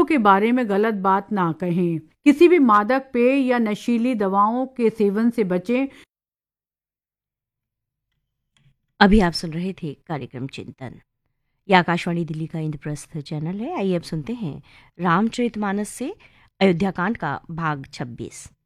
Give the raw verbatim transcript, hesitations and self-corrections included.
के बारे में गलत बात ना कहें। किसी भी मादक पेय या नशीली दवाओं के सेवन से बचें। अभी आप सुन रहे थे कार्यक्रम चिंतन। यह आकाशवाणी दिल्ली का इंद्रप्रस्थ चैनल है। आइए अब सुनते हैं रामचरितमानस से अयोध्याकांड का भाग छब्बीस।